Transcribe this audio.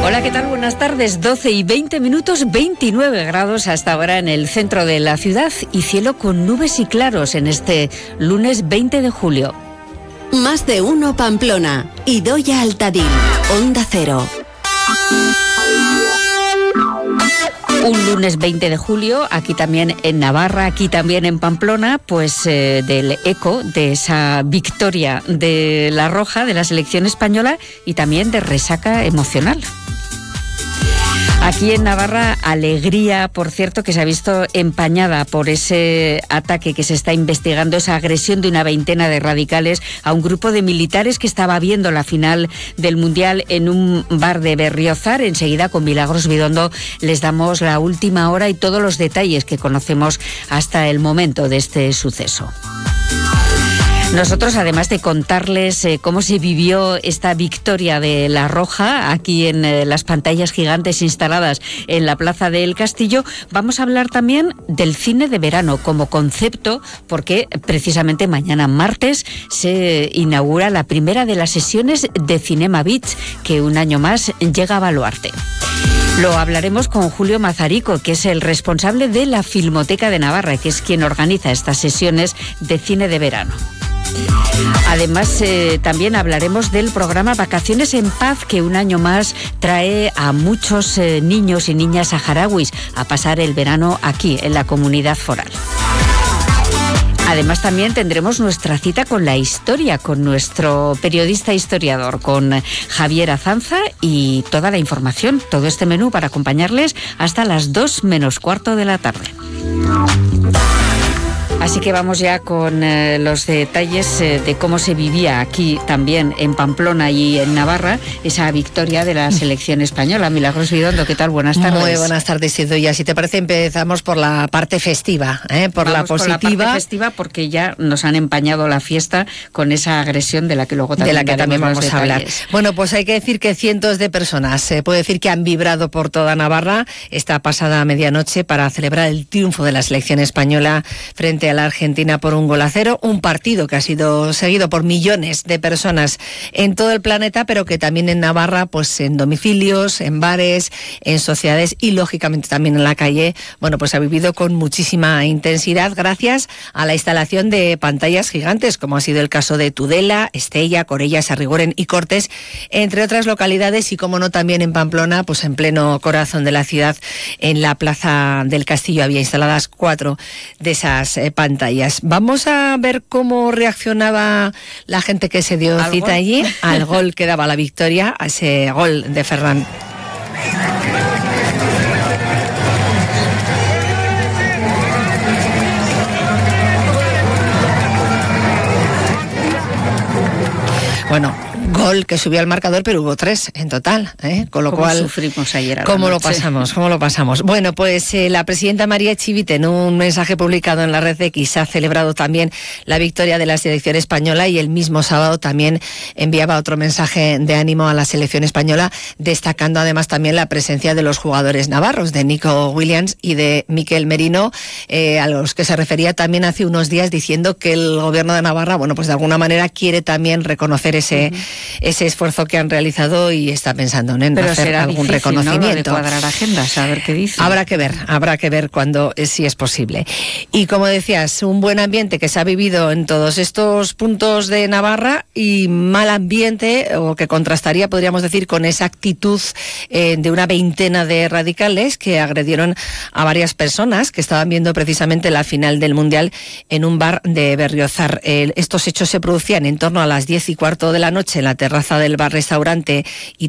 Hola, ¿qué tal? Buenas tardes. 12:20, 29 grados hasta ahora en el centro de la ciudad y cielo con nubes y claros en este lunes 20 de julio. Más de uno Pamplona. Idoia Altadil. Onda Cero. Un lunes 20 de julio, aquí también en Navarra, aquí también en Pamplona, pues del eco de esa victoria de La Roja, de la selección española y también de resaca emocional. Aquí en Navarra, alegría, por cierto, que se ha visto empañada por ese ataque que se está investigando, esa agresión de una veintena de radicales a un grupo de militares que estaba viendo la final del Mundial en un bar de Berriozar. Enseguida, con Milagros Bidondo, les damos la última hora y todos los detalles que conocemos hasta el momento de este suceso. Nosotros, además de contarles cómo se vivió esta victoria de La Roja aquí en las pantallas gigantes instaladas en la Plaza del Castillo, vamos a hablar también del cine de verano como concepto, porque precisamente mañana martes se inaugura la primera de las sesiones de Cinema Beach, que un año más llega a Baluarte. Lo hablaremos con Julio Mazarico, que es el responsable de la Filmoteca de Navarra, que es quien organiza estas sesiones de cine de verano. Además, también hablaremos del programa Vacaciones en Paz, que un año más trae a muchos niños y niñas saharauis a pasar el verano aquí, en la comunidad foral. Además, también tendremos nuestra cita con la historia, con nuestro periodista historiador, con Javier Azanza, y toda la información, todo este menú para acompañarles hasta las 2 menos cuarto de la tarde. Así que vamos ya con los detalles de cómo se vivía aquí también en Pamplona y en Navarra esa victoria de la selección española. Milagros Bidondo, ¿qué tal? Buenas tardes. Muy buenas tardes, Idoia. Si te parece, empezamos por la parte festiva, por la positiva. Por la parte festiva, porque ya nos han empañado la fiesta con esa agresión de la que luego también vamos a hablar. Bueno, pues hay que decir que cientos de personas, se puede decir que han vibrado por toda Navarra esta pasada medianoche para celebrar el triunfo de la selección española frente a la Argentina por 1-0, un partido que ha sido seguido por millones de personas en todo el planeta, pero que también en Navarra, pues en domicilios, en bares, en sociedades y lógicamente también en la calle, bueno, pues ha vivido con muchísima intensidad gracias a la instalación de pantallas gigantes, como ha sido el caso de Tudela, Estella, Corella, Sarrigoren y Cortes, entre otras localidades, y como no también en Pamplona, pues en pleno corazón de la ciudad, en la Plaza del Castillo había instaladas 4 de esas pantallas. Vamos a ver cómo reaccionaba la gente que se dio cita allí al gol que daba la victoria, a ese gol de Ferran. Bueno, gol que subió al marcador, pero hubo 3 en total, con lo cual sufrimos ayer. ¿Cómo lo pasamos? Bueno, pues la presidenta María Echivite, en un mensaje publicado en la red de X, ha celebrado también la victoria de la selección española, y el mismo sábado también enviaba otro mensaje de ánimo a la selección española, destacando además también la presencia de los jugadores navarros, de Nico Williams y de Miquel Merino, a los que se refería también hace unos días, diciendo que el gobierno de Navarra, bueno, pues de alguna manera quiere también reconocer ese esfuerzo que han realizado y está pensando en hacer algún reconocimiento. ¿No? De cuadrar agendas, a ver qué dice. Habrá que ver cuándo, si es posible. Y como decías, un buen ambiente que se ha vivido en todos estos puntos de Navarra, y mal ambiente, o que contrastaría, podríamos decir, con esa actitud de una veintena de radicales que agredieron a varias personas que estaban viendo precisamente la final del Mundial en un bar de Berriozar. Estos hechos se producían en torno a las 10:15 de la noche en la terraza del bar-restaurante